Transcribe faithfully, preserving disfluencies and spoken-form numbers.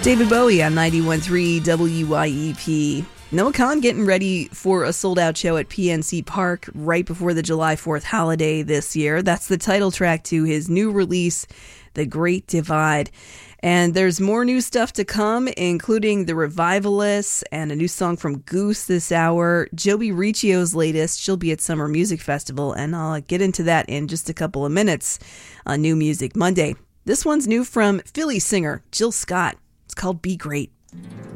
David Bowie on ninety-one point three W Y E P. Noah Kahan getting ready for a sold-out show at P N C Park right before the July fourth holiday this year. That's the title track to his new release, The Great Divide. And there's more new stuff to come, including The Revivalists and a new song from Goose this hour. Joby Riccio's latest, she'll be at Summer Music Festival, and I'll get into that in just a couple of minutes on New Music Monday. This one's new from Philly singer Jill Scott. It's called Be Great.